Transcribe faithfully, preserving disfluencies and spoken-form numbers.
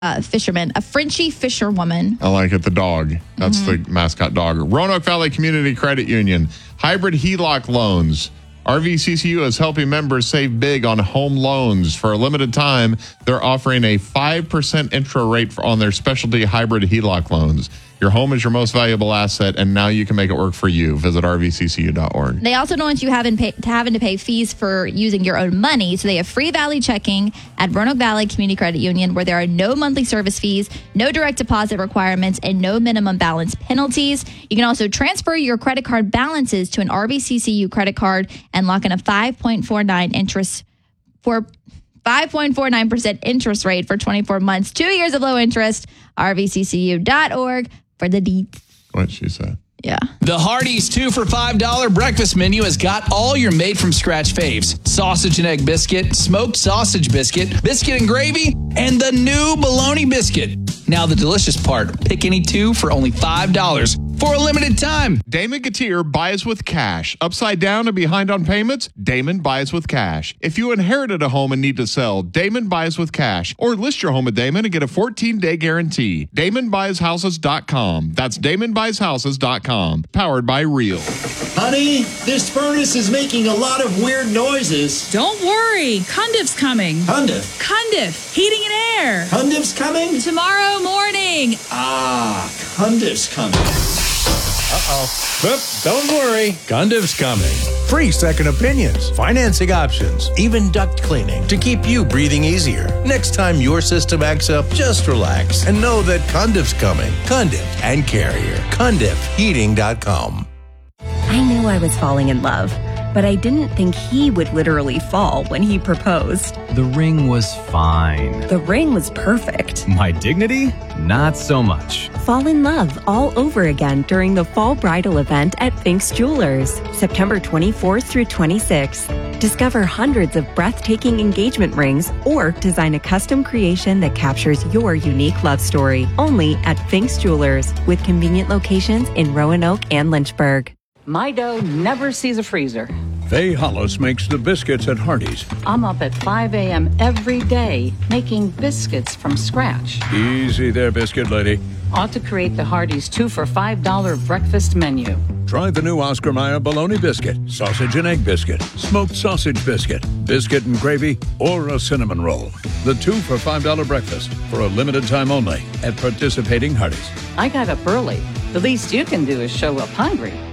uh, fisherman, a Frenchie fisherwoman. I like it. The dog. That's Mm-hmm. the mascot dog. Roanoke Valley Community Credit Union. Hybrid H E L O C loans. R V C C U is helping members save big on home loans. For a limited time, they're offering a five percent intro rate for, on their specialty hybrid H E L O C loans. Your home is your most valuable asset, and now you can make it work for you. Visit R V C C U dot org. They also don't want you having, pay, to having to pay fees for using your own money. So they have free Valley checking at Roanoke Valley Community Credit Union, where there are no monthly service fees, no direct deposit requirements, and no minimum balance penalties. You can also transfer your credit card balances to an R V C C U credit card and lock in a five point four nine interest for five point four nine percent interest rate for twenty-four months, two years of low interest. R V C C U dot org for the deets. What she said. Yeah. The Hardee's two for five dollars breakfast menu has got all your made-from-scratch faves. Sausage and egg biscuit, smoked sausage biscuit, biscuit and gravy, and the new bologna biscuit. Now the delicious part, pick any two for only five dollars for a limited time. Damon Gautier buys with cash. Upside down and behind on payments? Damon buys with cash. If you inherited a home and need to sell, Damon buys with cash. Or list your home at Damon and get a fourteen-day guarantee. Damon Buys Houses dot com. That's Damon Buys Houses dot com. Powered by Real. Honey, this furnace is making a lot of weird noises. Don't worry. Cundiff's coming. Cundiff? Cundiff, heating and air. Cundiff's coming? Tomorrow morning. Ah, Cundiff's coming. Uh-oh. Oop, don't worry. Cundiff's coming. Free second opinions, financing options, even duct cleaning to keep you breathing easier. Next time your system acts up, just relax and know that Cundiff's coming. Cundiff and Carrier. Cundiff Heating dot com. I knew I was falling in love, but I didn't think he would literally fall when he proposed. The ring was fine. The ring was perfect. My dignity? Not so much. Fall in love all over again during the fall bridal event at Fink's Jewelers, September twenty-fourth through twenty-sixth. Discover hundreds of breathtaking engagement rings or design a custom creation that captures your unique love story. Only at Fink's Jewelers, with convenient locations in Roanoke and Lynchburg. My dough never sees a freezer. Faye Hollis makes the biscuits at Hardee's. I'm up at five a.m. every day making biscuits from scratch. Easy there, biscuit lady. Ought to create the Hardee's two for five dollars breakfast menu. Try the new Oscar Mayer bologna biscuit, sausage and egg biscuit, smoked sausage biscuit, biscuit and gravy, or a cinnamon roll. The two for five dollars breakfast for a limited time only at participating Hardee's. I got up early. The least you can do is show up hungry.